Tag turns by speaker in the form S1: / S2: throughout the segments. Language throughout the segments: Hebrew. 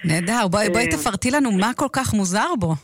S1: נהדר, בואי תפרטי לנו מה כל כך מוזר בו.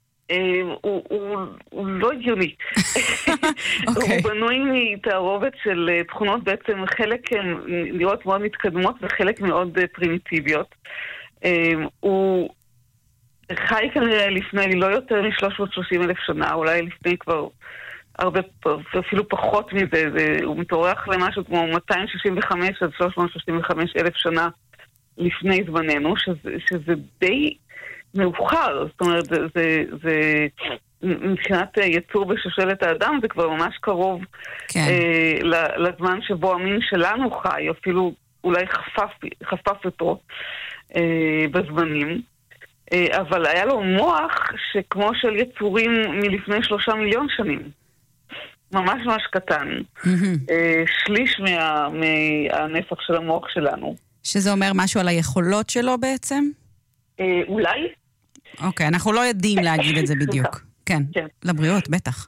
S2: הוא לא הגיוני. הוא בנוי מתערובת של תכונות, בעצם חלק נראות מאוד מתקדמות וחלק מאוד פרימיטיביות. הוא חי כנראה לפני לא יותר מ-330,000 שנה, אולי לפני כבר הרבה, אפילו פחות מזה. הוא מתארח למשהו כמו 265 עד 335,000 שנה לפני זמננו, שזה די מאוחר. זאת אומרת, זה מבחינת יצור בשושלת האדם, זה כבר ממש קרוב לזמן שבו המין שלנו חי, אפילו אולי חפף אותו בזמנים. אבל היה לו מוח שכמו של יצורים מלפני 3 מיליון שנים. ממש ממש קטן. שליש מהנפח של המוח שלנו.
S1: שזה אומר משהו על היכולות שלו בעצם?
S2: אולי.
S1: אוקיי, אנחנו לא יודעים להגיד את זה בדיוק. כן, לבריאות, בטח.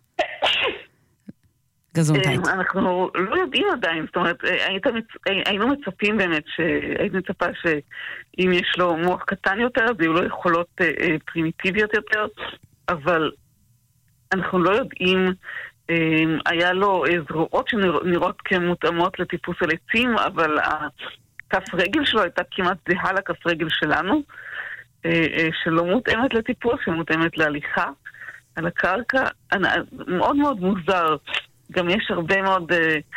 S1: גזונתית.
S2: אנחנו לא יודעים עדיין, זאת אומרת, היינו מצפים באמת, היית מצפה שאם יש לו מוח קטן יותר, אז יהיו לו יכולות פרימיטיביות יותר, אבל אנחנו לא יודעים, היה לו זרועות שנראות כמותאמות לטיפוס על עצים, אבל הכף רגל שלו הייתה כמעט זהה לכף רגל שלנו, שלא מותאמת לטיפוס, שמותאמת להליכה על הקרקע. מאוד מאוד מוזר. גם יש הרבה מאוד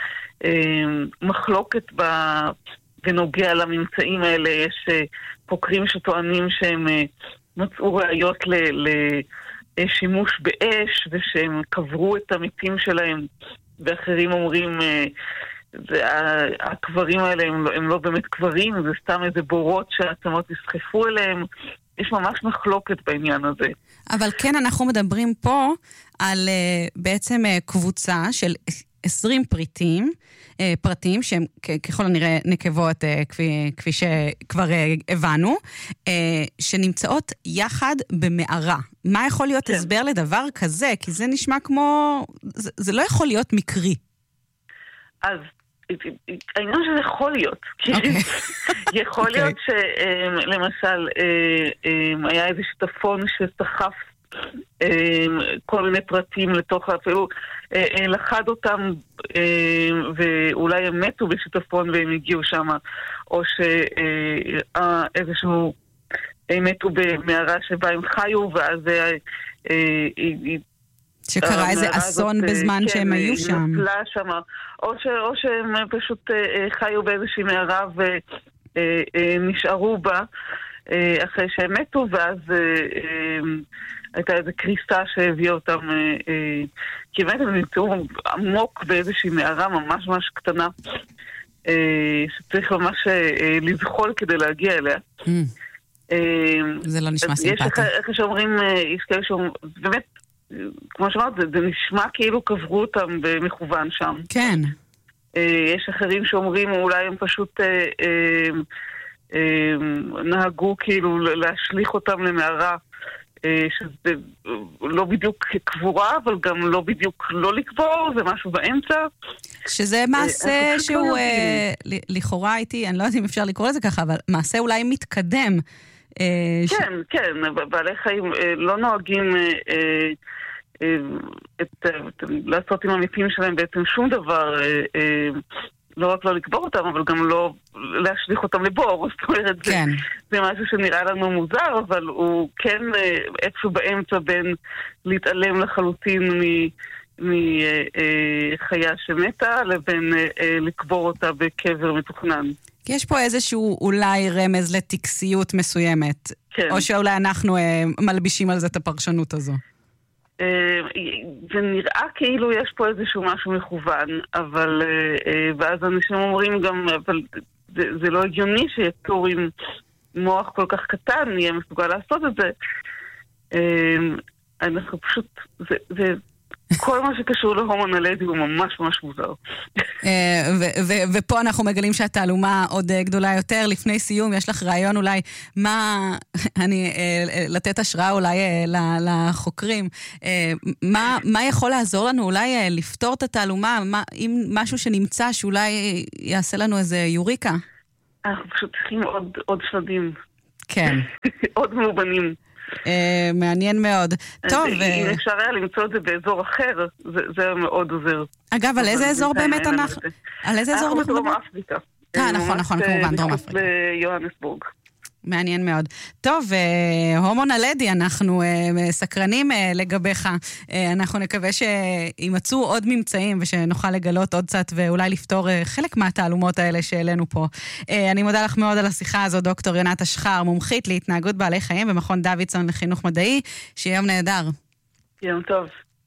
S2: מחלוקת בנוגע לממצאים האלה. יש חוקרים שטוענים שהם מצאו ראיות לשימוש באש, ושהם קברו את המתים שלהם, ואחרים אומרים הקברים האלה הם לא באמת קברים, זה סתם איזה בורות שהעצמות נסחפו אליהם. יש ממש מחלוקת בעניין הזה.
S1: אבל כן, אנחנו מדברים פה על בעצם קבוצה של 20 פרטים שהם ככל הנראה נקבות, כפי שכבר הבנו, שנמצאות יחד במערה. מה יכול להיות הסבר לדבר כזה? כי זה נשמע כמו, זה לא יכול להיות מקרי.
S2: אז העניין שזה יכול להיות. יכול להיות שלמשל היה איזה שטפון שסחף כל מיני פרטים לתוך, אפילו לחד אותם ואולי הם מתו בשטפון והם הגיעו שם, או שאיזשהו מתו במערה שבה הם חיו, ואז
S1: שקרה איזה אסון בזמן שהם היו שם.
S2: או שהם פשוט חיו באיזושהי מערה ונשארו בה אחרי שהם מתו, ואז הייתה איזו קריסה שהביאה אותם, כי באמת הם נמצאו עמוק באיזושהי מערה ממש ממש קטנה, שצריך ממש לזחול כדי להגיע אליה.
S1: זה לא נשמע סימפטי.
S2: יש איך שאומרים, יש כאלה שאומרים, באמת, כמו שאמרת, זה נשמע כאילו קברו אותם במכוון שם.
S1: כן.
S2: יש אחרים שאומרים, אולי הם פשוט נהגו כאילו להשליך אותם למערה, שזה לא בדיוק קבורה, אבל גם לא בדיוק לא לקבור, זה משהו באמצע.
S1: שזה מעשה שהוא לכאורה איתי, אני לא יודעת אם אפשר לקרוא לזה ככה, אבל מעשה אולי מתקדם.
S2: כן, כן, בעלי חיים לא נוהגים לעשות עם המתים שלהם בעצם שום דבר, לא רק לא לקבור אותם, אבל גם לא להשליך אותם לבור. זאת אומרת, זה משהו שנראה לנו מוזר, אבל הוא כן איפשהו באמצע בין להתעלם לחלוטין מחיה שמתה, לבין לקבור אותה בקבר מתוכנן.
S1: יש פה איזשהו אולי רמז לטקסיות מסוימת, או שאולי אנחנו מלבישים על זה את הפרשנות הזו.
S2: זה נראה כאילו יש פה איזשהו משהו מכוון, אבל ואז אנשים אומרים גם, אבל זה לא הגיוני שיצור עם מוח כל כך קטן יהיה מסוגל לעשות את זה. אנחנו פשוט, זה כל מה שקשור להומו נולדי הוא ממש ממש מוזר.
S1: ופה אנחנו מגלים שהתעלומה עוד גדולה יותר. לפני סיום, יש לך רעיון אולי לתת השראה אולי לחוקרים. מה יכול לעזור לנו אולי לפתור את התעלומה? אם משהו שנמצא שאולי יעשה לנו איזה יוריקה?
S2: אנחנו פשוט צריכים עוד שלדים.
S1: כן.
S2: עוד מאובנים.
S1: מעניין מאוד. טוב.
S2: אם אפשר היה למצוא את זה באזור אחר, זה מאוד עוזר.
S1: אגב, על איזה אזור באמת אנחנו? על איזה אזור אנחנו
S2: מדברים? דרום אפריקה.
S1: נכון, כמובן, דרום אפריקה.
S2: ביוהנסבורג.
S1: מעניין מאוד. טוב, הומון הלדי, אנחנו סקרנים לגביך. אנחנו נקווה שימצאו עוד ממצאים ושנוכל לגלות עוד קצת ואולי לפתור חלק מהתעלומות האלה שהעלינו פה. אני מודה לך מאוד על השיחה הזו, דוקטור יונת אשחר, מומחית להתנהגות בעלי חיים במכון דוידסון לחינוך מדעי. שיהיה יום נהדר.
S2: יום טוב.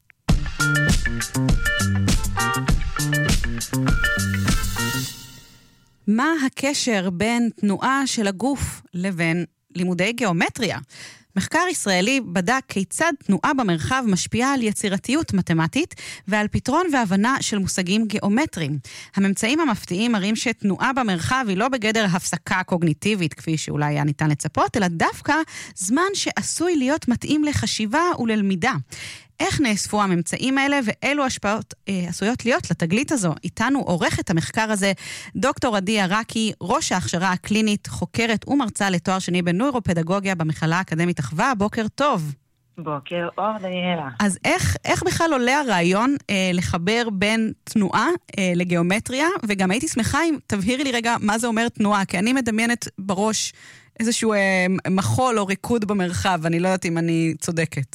S1: מה הקשר בין תנועה של הגוף לבין לימודי גיאומטריה? מחקר ישראלי בדק כיצד תנועה במרחב משפיעה על יצירתיות מתמטית ועל פתרון והבנה של מושגים גיאומטריים. הממצאים המפתיעים מראים שתנועה במרחב היא לא בגדר הפסקה קוגניטיבית כפי שאולי היה ניתן לצפות, אלא דווקא זמן שעשוי להיות מתאים לחשיבה וללמידה. איך נאספו הממצאים האלה ואילו השפעות עשויות להיות לתגלית הזו? איתנו עורכת המחקר הזה דוקטור עדי ערקי, ראש ההכשרה הקלינית, חוקרת ומרצה לתואר שני בנוירופדגוגיה במכללה האקדמית אחווה. בוקר טוב.
S3: בוקר אור, דניאלה.
S1: אז איך בכלל עולה הרעיון לחבר בין תנועה לגיאומטריה? וגם הייתי שמחה אם תבהירי לי רגע מה זה אומר תנועה, כי אני מדמיינת בראש איזשהו מחול או ריקוד במרחב, אני לא יודעת אם אני צודקת.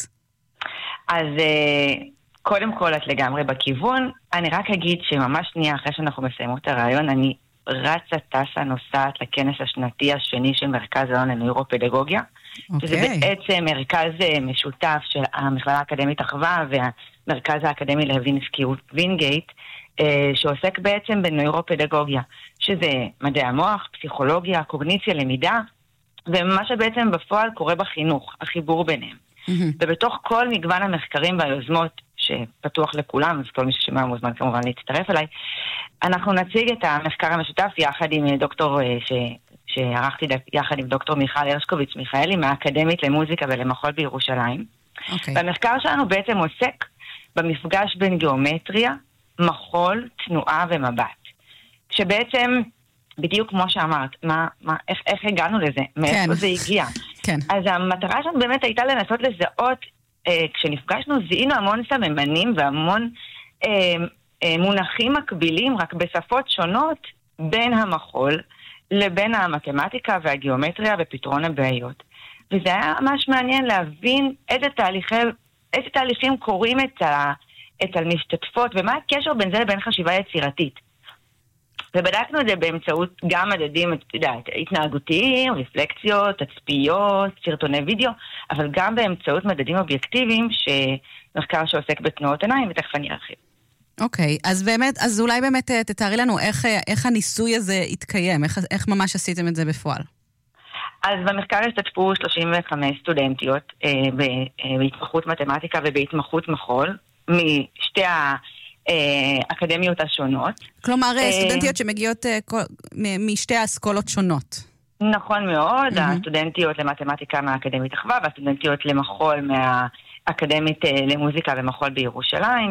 S3: אז קודם כל את לגמרי בכיוון. אני רק אגיד שממש שנייה אחרי שאנחנו מסיימות את הרעיון, אני רצה טסה נוסעת לכנס השנתי השני של מרכז העליון לנוירופדגוגיה. שזה בעצם מרכז משותף של המכללה האקדמית אחווה והמרכז האקדמי לוינסקי ווינגייט, שעוסק בעצם בנוירופדגוגיה, שזה מדעי המוח, פסיכולוגיה, קוגניציה, למידה, ומה שבעצם בפועל קורה בחינוך, החיבור ביניהם. ובתוך כל מגוון המחקרים והיוזמות שפתוח לכולם, אז כל מי ששמע מוזמן כמובן להצטרף אליי, אנחנו נציג את המחקר המשותף יחד עם דוקטור שערכתי יחד עם דוקטור מיכל הרשקוביץ מיכאלי מהאקדמית למוזיקה ולמחול בירושלים. והמחקר שלנו בעצם עוסק במפגש בין גיאומטריה, מחול, תנועה ומבט. שבעצם בדיוק כמו שאמרת, איך הגענו לזה? מאיפה זה הגיע?
S1: כן.
S3: אז המטרה שלנו באמת הייתה לנסות לזהות, כשנפגשנו זיהינו המון סממנים והמון מונחים מקבילים, רק בשפות שונות, בין המחול לבין המתמטיקה והגיאומטריה ופתרון הבעיות. וזה היה ממש מעניין להבין איזה תהליכים קורים אצל משתתפות, ומה הקשר בין זה לבין חשיבה יצירתית. ובדקנו את זה באמצעות גם מדדים, התנהגותיים, רפלקציות, תצפיות, סרטוני וידאו, אבל גם באמצעות מדדים אובייקטיביים שמחקר שעוסק בתנועות עיניים, ותכף אני ארחיב.
S1: אוקיי, אז אולי באמת תתארי לנו איך הניסוי הזה התקיים, איך ממש עשיתם את זה בפועל.
S3: אז במחקר השתתפו 35 סטודנטיות בהתמחות מתמטיקה ובהתמחות מחול, משתי האקדמיות השונות.
S1: כלומר, סטודנטיות שמגיעות משתי האסכולות שונות.
S3: נכון מאוד, הסטודנטיות למתמטיקה מהאקדמית אחווה, והסטודנטיות למחול מהאקדמית למוזיקה ומחול בירושלים,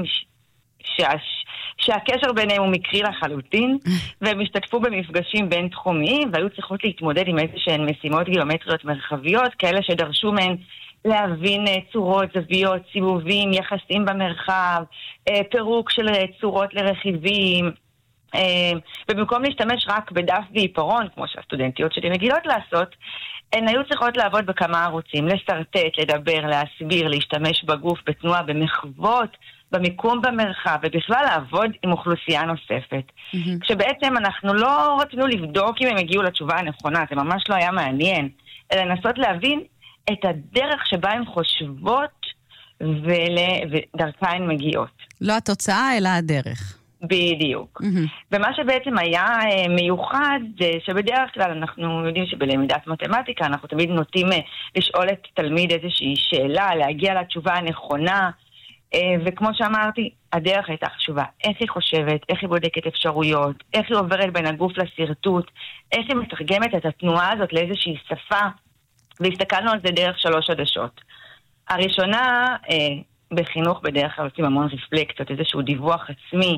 S3: שהקשר ביניהם הוא מקרי לחלוטין, והם השתתפו במפגשים בין תחומיים, והיו צריכות להתמודד עם איזשהן משימות גיאומטריות מרחביות, כאלה שדרשו מהן להבין צורות, זוויות, סיבובים, יחסים במרחב, פירוק של צורות לרכיבים, ובמקום להשתמש רק בדף ועיפרון, כמו שהסטודנטיות שלי מגילות לעשות, הן היו צריכות לעבוד בכמה ערוצים, לסרטט, לדבר, להסביר, להשתמש בגוף, בתנועה, במחוות, במיקום במרחב, ובכלל לעבוד עם אוכלוסייה נוספת. כשבעצם אנחנו לא רצינו לבדוק אם הם הגיעו לתשובה הנכונה, זה ממש לא היה מעניין, אלא לנסות להבין את הדרך שבה הן חושבות ודרכה הן מגיעות.
S1: לא התוצאה, אלא הדרך.
S3: בדיוק. ומה שבעצם היה מיוחד, זה שבדרך כלל אנחנו יודעים שבלמידת מתמטיקה, אנחנו תמיד נוטים לשאול את תלמיד איזושהי שאלה, להגיע לתשובה הנכונה, וכמו שאמרתי, הדרך הייתה חשובה. איך היא חושבת, איך היא בודקת אפשרויות, איך היא עוברת בין הגוף לסרטוט, איך היא מתרגמת את התנועה הזאת לאיזושהי שפה, והסתכלנו על זה דרך 3 עדשות. הראשונה, בחינוך בדרך כלל עושים המון רפלקציות, איזשהו דיווח עצמי,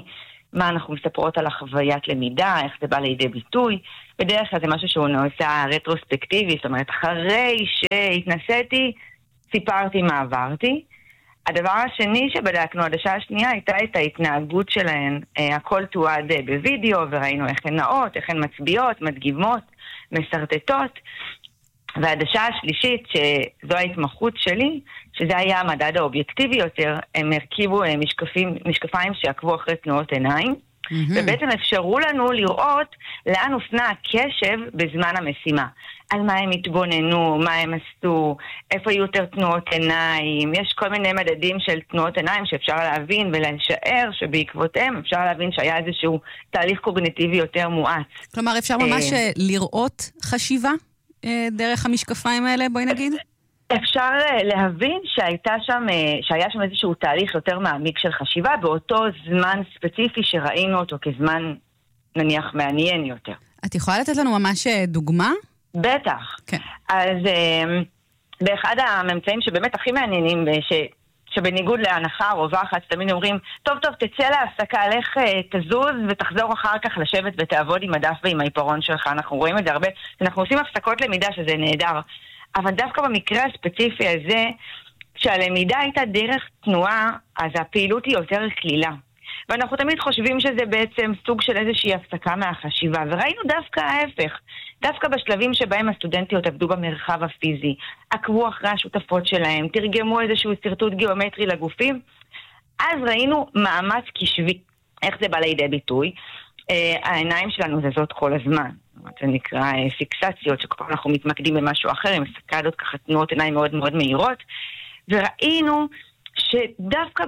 S3: מה אנחנו מספרות על החוויית למידה, איך זה בא לידי ביטוי. בדרך כלל זה משהו שהוא נעשה רטרוספקטיבי, זאת אומרת, אחרי שהתנסיתי, סיפרתי מה עברתי. הדבר השני שבדקנו, הדשה השנייה, הייתה את ההתנהגות שלהן. הכל תועד בווידאו, וראינו איך הן נעות, איך הן מצביעות, מדגימות, מסרטטות. והדשה השלישית, שזו ההתמחות שלי, שזה היה המדד האובייקטיבי יותר, הם הרכיבו משקפיים שעקבו אחרי תנועות עיניים, ובעצם אפשרו לנו לראות לאן הופנה הקשב בזמן המשימה. על מה הם התבוננו, מה הם עשו, איפה היו יותר תנועות עיניים. יש כל מיני מדדים של תנועות עיניים שאפשר להבין ולשער שבעקבותיהם אפשר להבין שהיה איזשהו תהליך קוגניטיבי יותר מואץ.
S1: כלומר, אפשר ממש לראות חשיבה דרך המשקפיים האלה, בואי נגיד?
S3: אפשר להבין שהיה שם איזשהו תהליך יותר מעמיק של חשיבה, באותו זמן ספציפי שראינו אותו כזמן, נניח, מעניין יותר.
S1: את יכולה לתת לנו ממש דוגמה?
S3: בטח.
S1: כן.
S3: אז באחד הממצאים שבאמת הכי מעניינים, שבניגוד להנחה רווחת, תמיד אומרים, טוב, תצא להפסקה, לך תזוז ותחזור אחר כך לשבת ותעבוד עם הדף ועם העיפרון שלך. אנחנו רואים את זה הרבה, אנחנו עושים הפסקות למידה שזה נהדר. אבל דווקא במקרה הספציפי הזה, כשהלמידה הייתה דרך תנועה, אז הפעילות היא יותר כלילה. ואנחנו תמיד חושבים שזה בעצם סוג של איזושהי הפסקה מהחשיבה. וראינו דווקא ההפך. דווקא בשלבים שבהם הסטודנטיות עבדו במרחב הפיזי, עקבו אחרי השותפות שלהם, תרגמו איזשהו סרטוט גיאומטרי לגופים, אז ראינו מאמץ קשבי. איך זה בא לידי ביטוי? העיניים שלנו זזות כל הזמן. זה נקרא פיקסציות, שכל פעם אנחנו מתמקדים במשהו אחר, עם סקדות ככה תנועות עיניים מאוד מאוד מהירות, וראינו שדווקא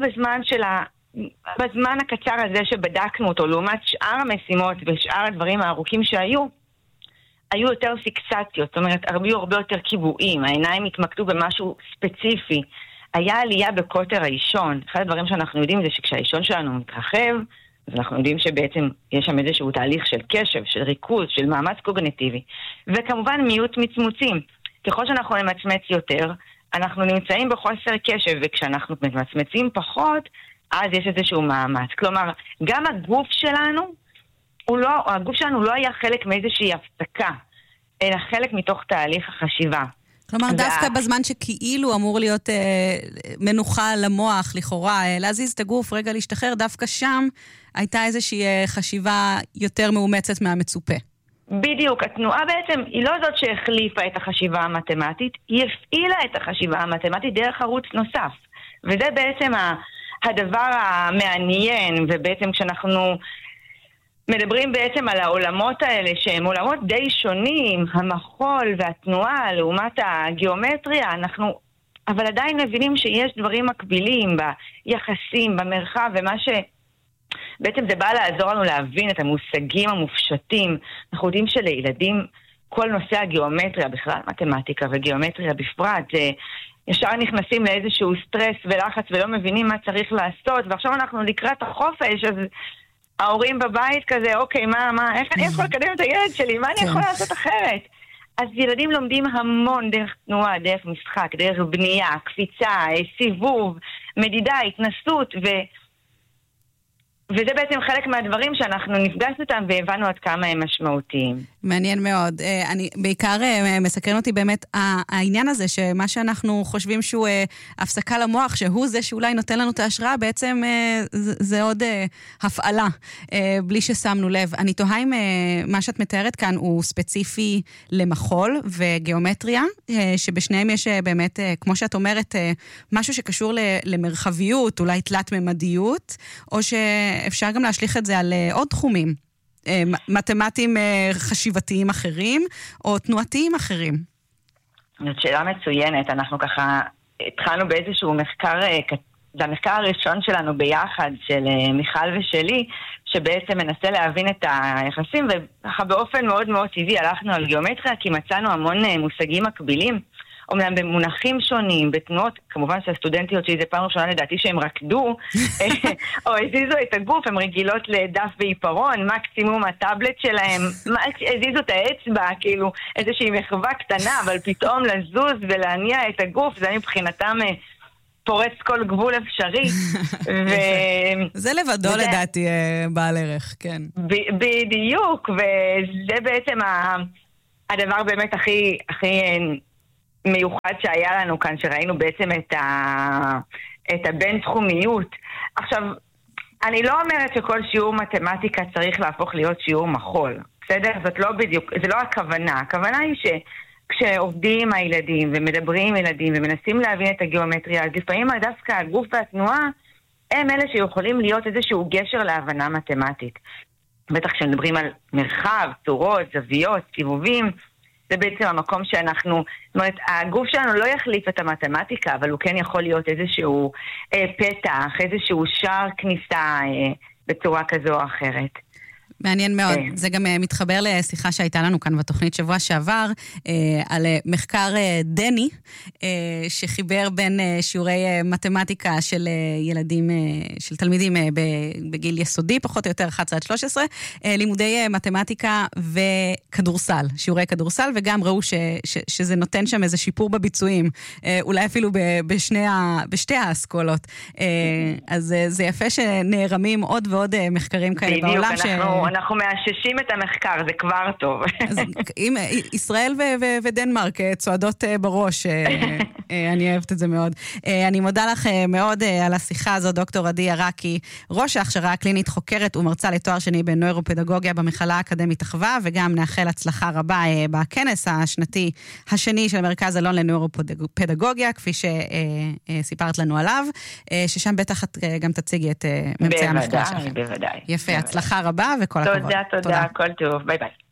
S3: בזמן הקצר הזה שבדקנו אותו, לעומת שאר המשימות ושאר הדברים הארוכים שהיו יותר פיקסציות, זאת אומרת, הרבה יותר קיבועים, העיניים התמקדו במשהו ספציפי, היה עלייה בקוטר האישון. אחד הדברים שאנחנו יודעים זה שכשהאישון שלנו מתרחב, אז אנחנו יודעים שבעצם יש שם איזשהו תהליך של קשב, של ריכוז, של מאמץ קוגניטיבי. וכמובן מיעוט מצמוצים. ככל שאנחנו נמצמץ יותר, אנחנו נמצאים בחוסר קשב, וכשאנחנו מצמצים פחות, אז יש איזשהו מאמץ. כלומר, גם הגוף שלנו לא היה חלק מאיזושהי הפסקה, אלא חלק מתוך תהליך החשיבה.
S1: כלומר, דווקא בזמן שכאילו אמור להיות מנוחה למוח, לכאורה, להזיז את הגוף, רגע להשתחרר, דווקא שם הייתה איזושהי חשיבה יותר מאומצת מהמצופה.
S3: בדיוק, התנועה בעצם היא לא זאת שהחליפה את החשיבה המתמטית, היא הפעילה את החשיבה המתמטית דרך ערוץ נוסף. וזה בעצם הדבר המעניין, ובעצם כשאנחנו מדברים בעצם על העולמות האלה שהם עולמות די שונים, המחול והתנועה לעומת הגיאומטריה, אבל עדיין מבינים שיש דברים מקבילים ביחסים, במרחב, ומה שבעצם זה בא לעזור לנו להבין את המושגים המופשטים. אנחנו יודעים שלילדים כל נושא הגיאומטריה, בכלל מתמטיקה וגיאומטריה בפרט, ישר נכנסים לאיזשהו סטרס ולחץ ולא מבינים מה צריך לעשות, ועכשיו אנחנו לקראת החופש, אז ההורים בבית כזה, אוקיי, איך אני יכול לקדם את הילד שלי? מה אני יכול לעשות אחרת? אז ילדים לומדים המון דרך תנועה, דרך משחק, דרך בנייה, קפיצה, סיבוב, מדידה, התנסות, וזה בעצם חלק מהדברים שאנחנו נפגשנו אותם והבנו עד כמה הם משמעותיים.
S1: מעניין מאוד. אני בעיקר מסקרן אותי באמת העניין הזה, שמה שאנחנו חושבים שהוא הפסקה למוח, שהוא זה שאולי נותן לנו את ההשראה, בעצם זה עוד הפעלה, בלי ששמנו לב. אני תוהה אם מה שאת מתארת כאן הוא ספציפי למחול וגיאומטריה, שבשניהם יש באמת, כמו שאת אומרת, משהו שקשור למרחביות, אולי תלת-ממדיות, או שאפשר גם להשליך את זה על עוד תחומים. מתמטיים חשיבתיים אחרים, או תנועתיים אחרים?
S3: זאת שאלה מצוינת. אנחנו ככה התחלנו באיזשהו מחקר, זה המחקר הראשון שלנו ביחד, של מיכל ושלי, שבעצם מנסה להבין את היחסים, וככה באופן מאוד מאוד טבעי הלכנו על גיאומטריה, כי מצאנו המון מושגים מקבילים, אומנם במונחים שונים, בתנועות, כמובן שהסטודנטיות שלי זה פעם ראשונה לדעתי שהם רקדו, או הזיזו את הגוף, הם רגילות לדף ועיפרון, מקסימום הטאבלט שלהם, הזיזו את האצבע, כאילו איזושהי מחווה קטנה, אבל פתאום לזוז ולהניע את הגוף, זה מבחינתם פורץ כל גבול אפשרי.
S1: זה לבדו לדעתי בעל ערך, כן.
S3: בדיוק, וזה בעצם הדבר באמת הכי מיוחד שהיה לנו כאן, שראינו בעצם את הבין-תחומיות. עכשיו, אני לא אומרת שכל שיעור מתמטיקה צריך להפוך להיות שיעור מחול, בסדר? זאת לא בדיוק, זה לא הכוונה. הכוונה היא כשעובדים עם הילדים ומדברים עם ילדים ומנסים להבין את הגיאומטריה, אז לפעמים דווקא הגוף והתנועה הם אלה שיכולים להיות איזשהו גשר להבנה מתמטית. בטח כשמדברים על מרחב, צורות, זוויות, סיבובים, זה בעצם המקום שאנחנו, זאת אומרת, הגוף שלנו לא יחליף את המתמטיקה, אבל הוא כן יכול להיות איזשהו פתח, איזשהו שער כניסה בצורה כזו או אחרת.
S1: מעניין מאוד. זה גם מתחבר לשיחה שהייתה לנו כאן בתוכנית שבוע שעבר, על מחקר דני, שחיבר בין שיעורי מתמטיקה של ילדים, של תלמידים בגיל יסודי, פחות או יותר 11 עד 13, לימודי מתמטיקה וכדורסל, שיעורי כדורסל, וגם ראו שזה נותן שם איזה שיפור בביצועים, אולי אפילו בשתי האסכולות. אז זה יפה שנערמים עוד ועוד מחקרים כאלה בעולם.
S3: אנחנו מאששים את המחקר, זה כבר טוב.
S1: אז אם ישראל ודנמרק צועדות בראש, אני אוהבת את זה מאוד. אני מודה לך מאוד על השיחה הזו, דוקטור עדי ירקי, ראש ההכשרה הקלינית, חוקרת ומרצה לתואר שני בנוירופדגוגיה במכללה האקדמית אחווה, וגם נאחל הצלחה רבה בכנס השנתי השני של מרכז אלון לנוירופדגוגיה, כפי שסיפרת לנו עליו, ששם בטח את גם תציגי את ממצאי המחקר שלכם.
S3: בוודאי.
S1: יפה, הצלחה רבה וכל הכבוד.
S3: תודה, כל טוב, ביי ביי.